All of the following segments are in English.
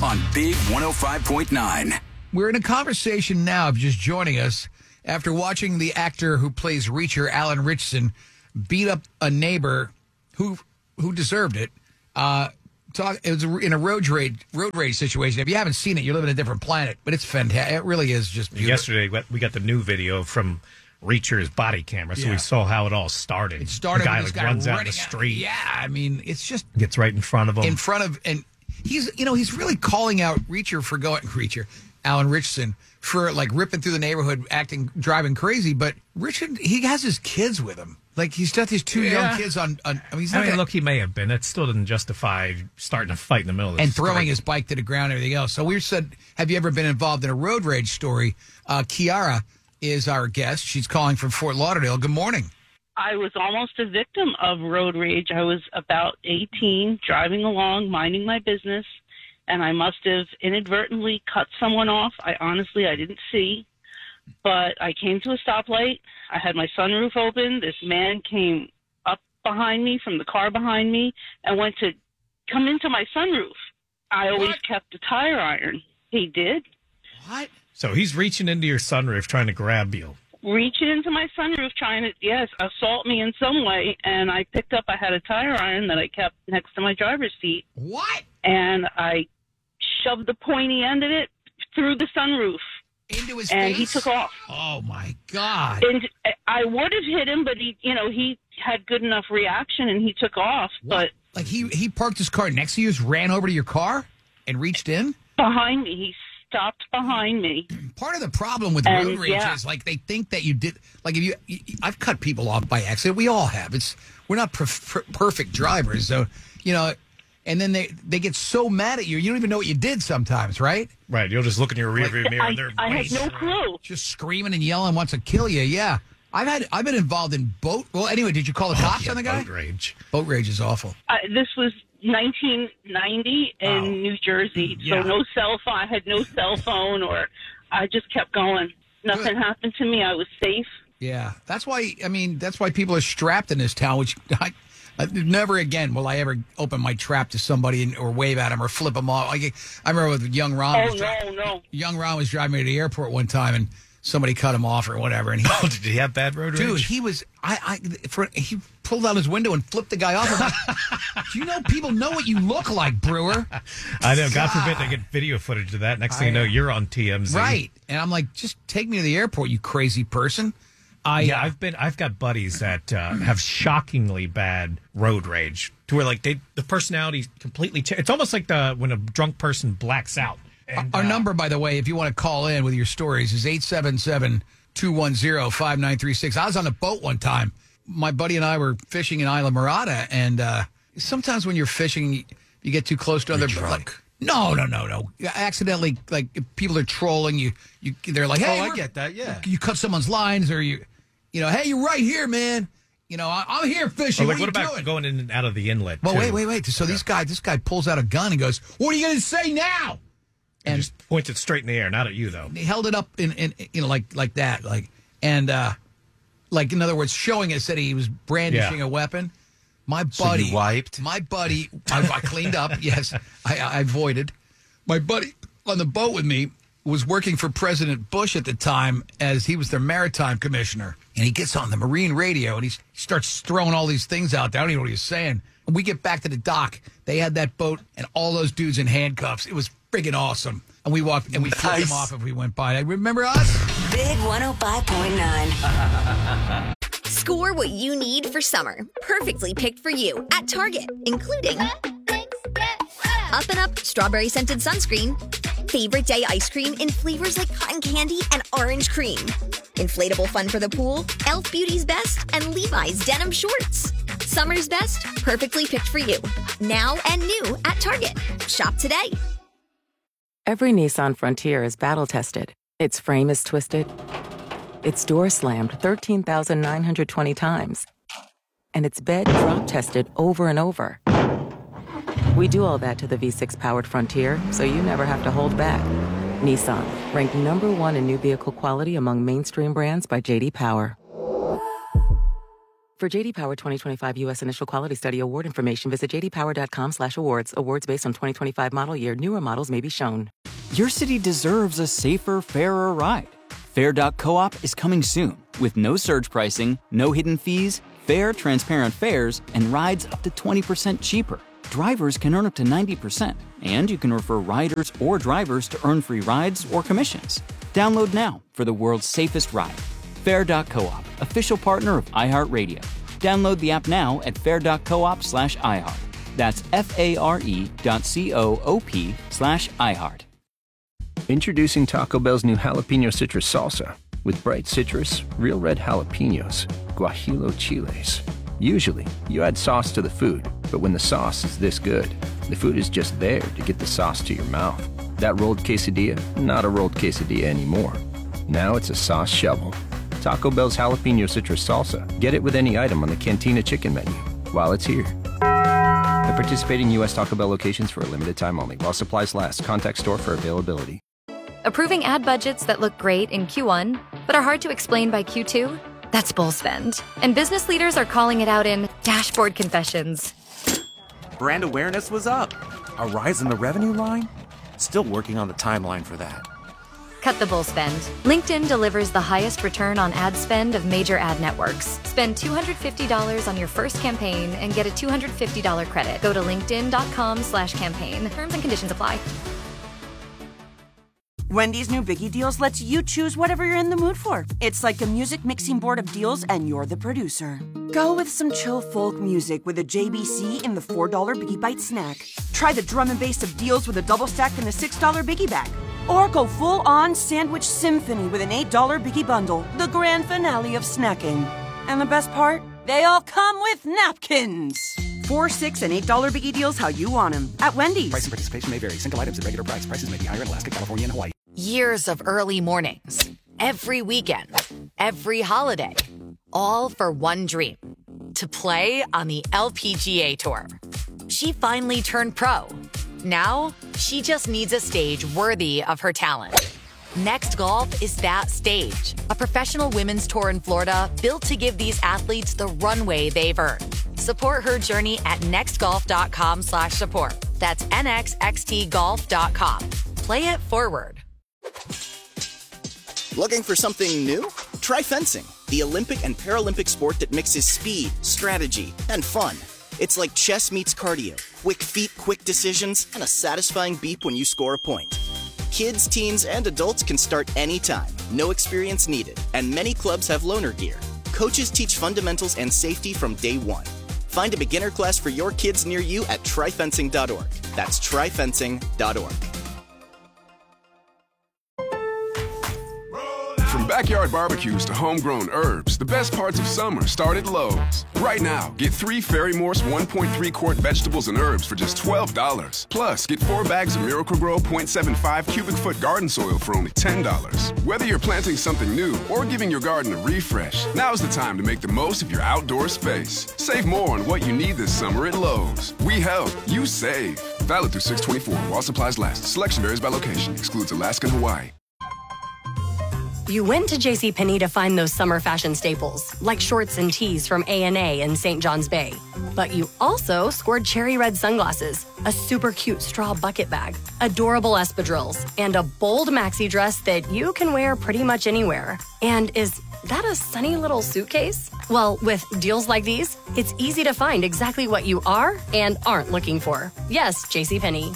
on Big 105.9. We're in a conversation now, of just joining us, after watching the actor who plays Reacher, Alan Ritchson, beat up a neighbor who deserved it. It was in a road rage situation. If you haven't seen it, you're living in a different planet. But it's fantastic. It really is just beautiful. Yesterday, we got the new video from Reacher's body camera, so we saw how it all started. It started the guy, with this guy runs out running the street. Yeah, I mean, it's just... Gets right in front of him. And he's really calling out Alan Ritchson, for like ripping through the neighborhood, driving crazy. But Richard, he has his kids with him. Like, he's got these two young kids on look, he may have been. That still doesn't justify starting a fight in the middle of the street. And throwing his bike to the ground and everything else. So we said, have you ever been involved in a road rage story? Kiara is our guest. She's calling from Fort Lauderdale. Good morning. I was almost a victim of road rage. I was about 18, driving along, minding my business, and I must have inadvertently cut someone off. I didn't see. But I came to a stoplight. I had my sunroof open. This man came up behind me from the car behind me and went to come into my sunroof. I always kept a tire iron. He did. What? So he's reaching into your sunroof trying to grab you. Reaching into my sunroof trying to, assault me in some way. And I picked up, I had a tire iron that I kept next to my driver's seat. What? And I shoved the pointy end of it through the sunroof. Into his face? And he took off. Oh, my God. And I would have hit him, but he had good enough reaction, and he took off. What? But like he parked his car next to you, just ran over to your car and reached in? Behind me. He stopped behind me. Part of the problem with road rage is, like, they think that you did, like, I've cut people off by accident. We all have. We're not perfect drivers, so, and then they get so mad at you, you don't even know what you did sometimes, right? Right, you'll just look in your rearview mirror and they're I had no clue. Just screaming and yelling, wants to kill you, yeah. I've been involved in well, anyway, did you call the cops on the guy? Boat rage. Boat rage is awful. This was 1990 in New Jersey, so no cell phone. I had no cell phone, or I just kept going. Nothing happened to me. I was safe. Yeah, that's why people are strapped in this town, which never again will I ever open my trap to somebody or wave at them or flip them off. I remember with young Ron. No. Young Ron was driving me to the airport one time, and somebody cut him off or whatever. And did he have bad road rage? Dude, he was. He pulled out his window and flipped the guy off. Do you know people know what you look like, Brewer? I know. God forbid they get video footage of that. Next thing you know, you're on TMZ. Right. And I'm like, just take me to the airport, you crazy person. I've got buddies that have shockingly bad road rage to where, like, the personality completely changes. It's almost like when a drunk person blacks out. And, our number, by the way, if you want to call in with your stories, is 877-210-5936. I was on a boat one time. My buddy and I were fishing in Isla Mirada, and sometimes when you're fishing, you get too close to other drunk. No. Accidentally, like, if people are trolling you. They're like, "Hey, I get that. Yeah, you cut someone's lines, or hey, you're right here, man. I'm here fishing. What are you about doing? going in and out of the inlet? Well, too? wait. So this guy pulls out a gun and goes, "What are you going to say now?" And just points it straight in the air, not at you though. He held it up in like that, in other words, showing us that he was brandishing a weapon. My buddy, so you wiped. My buddy, I cleaned up. Yes, I avoided. My buddy on the boat with me was working for President Bush at the time, as he was their maritime commissioner. And he gets on the marine radio and he starts throwing all these things out there. I don't even know what he's saying. When we get back to the dock, they had that boat and all those dudes in handcuffs. It was friggin' awesome. And we walked and we flipped them off if we went by. Remember us? Big 105.9. Score what you need for summer. Perfectly picked for you at Target, including Up and Up strawberry scented sunscreen, favorite day ice cream in flavors like cotton candy and orange cream, inflatable fun for the pool, Elf Beauty's Best, and Levi's denim shorts. Summer's best, perfectly picked for you. Now and new at Target. Shop today. Every Nissan Frontier is battle-tested. Its frame is twisted. Its door slammed 13,920 times. And its bed drop-tested over and over. We do all that to the V6-powered Frontier, so you never have to hold back. Nissan, ranked #1 in new vehicle quality among mainstream brands by J.D. Power. For JD Power 2025 U.S. Initial Quality Study award information, visit jdpower.com/awards. Awards based on 2025 model year. Newer models may be shown. Your city deserves a safer, fairer ride. Fair.coop is coming soon with no surge pricing, no hidden fees, fair, transparent fares, and rides up to 20% cheaper. Drivers can earn up to 90%, and you can refer riders or drivers to earn free rides or commissions. Download now for the world's safest ride. Fair.coop, official partner of iHeartRadio. Download the app now at fair.coop/iHeart. That's FARE.coop/iHeart. Introducing Taco Bell's new jalapeno citrus salsa. With bright citrus, real red jalapenos, guajillo chiles. Usually, you add sauce to the food, but when the sauce is this good, the food is just there to get the sauce to your mouth. That rolled quesadilla, not a rolled quesadilla anymore. Now it's a sauce shovel. Taco Bell's jalapeno citrus salsa. Get it with any item on the Cantina Chicken menu while it's here. At participating U.S. Taco Bell locations for a limited time only. While supplies last. Contact store for availability. Approving ad budgets that look great in Q1, but are hard to explain by Q2? That's bull spend. And business leaders are calling it out in dashboard confessions. Brand awareness was up. A rise in the revenue line? Still working on the timeline for that. Cut the bull spend. LinkedIn delivers the highest return on ad spend of major ad networks. Spend $250 on your first campaign and get a $250 credit. Go to linkedin.com/campaign. Terms and conditions apply. Wendy's new Biggie Deals lets you choose whatever you're in the mood for. It's like a music mixing board of deals, and you're the producer. Go with some chill folk music with a JBC in the $4 Biggie Bite snack. Try the drum and bass of deals with a double stack in the $6 Biggie Bag. Or go full-on sandwich symphony with an $8 Biggie Bundle, the grand finale of snacking. And the best part? They all come with napkins. $4, $6, and $8 Biggie Deals how you want them at Wendy's. Price and participation may vary. Single items at regular price. Prices may be higher in Alaska, California, and Hawaii. Years of early mornings, every weekend, every holiday, all for one dream, to play on the LPGA Tour. She finally turned pro. Now, she just needs a stage worthy of her talent. Next Golf is that stage, a professional women's tour in Florida built to give these athletes the runway they've earned. Support her journey at nextgolf.com/support. That's nxxtgolf.com. Play it forward. Looking for something new? Try fencing, the Olympic and Paralympic sport that mixes speed, strategy, and fun. It's like chess meets cardio, quick feet, quick decisions, and a satisfying beep when you score a point. Kids, teens, and adults can start anytime, no experience needed, and many clubs have loaner gear. Coaches teach fundamentals and safety from day one. Find a beginner class for your kids near you at tryfencing.org. That's tryfencing.org. From backyard barbecues to homegrown herbs, the best parts of summer start at Lowe's. Right now, get 3 Ferry Morse 1.3 quart vegetables and herbs for just $12. Plus, get 4 bags of Miracle-Gro 0.75 cubic foot garden soil for only $10. Whether you're planting something new or giving your garden a refresh, now's the time to make the most of your outdoor space. Save more on what you need this summer at Lowe's. We help, you save. Valid through 6/24 while supplies last. Selection varies by location. Excludes Alaska and Hawaii. You went to JCPenney to find those summer fashion staples, like shorts and tees from A&A and St. John's Bay. But you also scored cherry red sunglasses, a super cute straw bucket bag, adorable espadrilles, and a bold maxi dress that you can wear pretty much anywhere. And is that a sunny little suitcase? Well, with deals like these, it's easy to find exactly what you are and aren't looking for. Yes, JCPenney.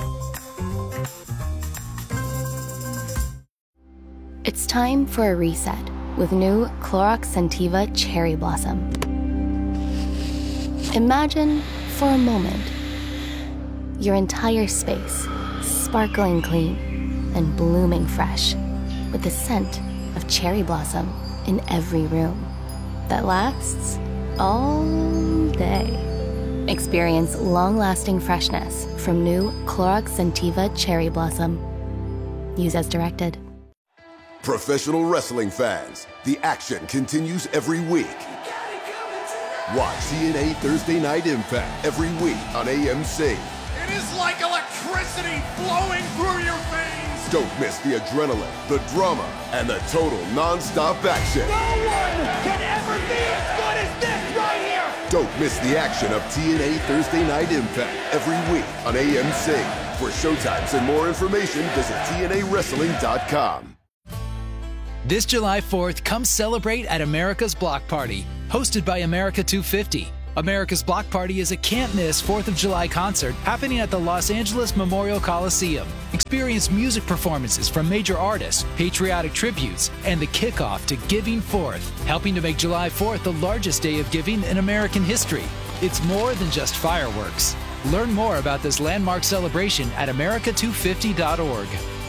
It's time for a reset with new Clorox Scentiva Cherry Blossom. Imagine, for a moment, your entire space sparkling clean and blooming fresh with the scent of cherry blossom in every room that lasts all day. Experience long-lasting freshness from new Clorox Scentiva Cherry Blossom. Use as directed. Professional wrestling fans, the action continues every week. Watch TNA Thursday Night Impact every week on AMC. It is like electricity flowing through your veins. Don't miss the adrenaline, the drama, and the total non-stop action. No one can ever be as good as this Don't miss the action of TNA Thursday Night Impact every week on AMC. For showtimes and more information, visit TNAWrestling.com. This July 4th, come celebrate at America's Block Party, hosted by America 250. America's Block Party is a can't-miss 4th of July concert happening at the Los Angeles Memorial Coliseum. Experience music performances from major artists, patriotic tributes, and the kickoff to Giving Fourth, helping to make July 4th the largest day of giving in American history. It's more than just fireworks. Learn more about this landmark celebration at america250.org.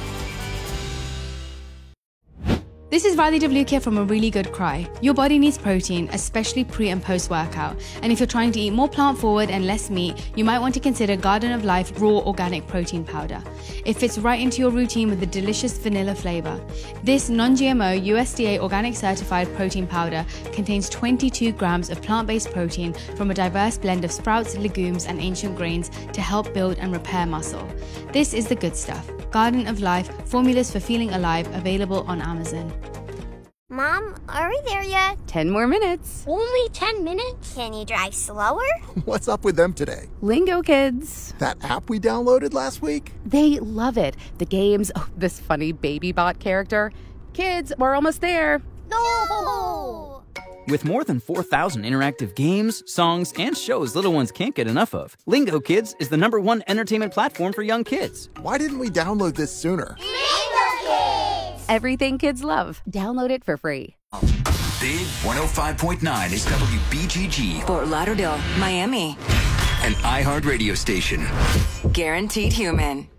This is Riley DeVlukia from A Really Good Cry. Your body needs protein, especially pre and post workout. And if you're trying to eat more plant forward and less meat, you might want to consider Garden of Life Raw Organic Protein Powder. It fits right into your routine with a delicious vanilla flavor. This non-GMO USDA organic certified protein powder contains 22 grams of plant-based protein from a diverse blend of sprouts, legumes, and ancient grains to help build and repair muscle. This is the good stuff. Garden of Life, formulas for feeling alive, available on Amazon. Mom, are we there yet? 10 more minutes. Only 10 minutes? Can you drive slower? What's up with them today? Lingo Kids. That app we downloaded last week? They love it. The games, this funny baby bot character. Kids, we're almost there. No! With more than 4,000 interactive games, songs, and shows little ones can't get enough of, Lingo Kids is the #1 entertainment platform for young kids. Why didn't we download this sooner? Lingo Kids! Everything kids love. Download it for free. Big 105.9 is WBGG. Fort Lauderdale, Miami. An iHeart radio station. Guaranteed human.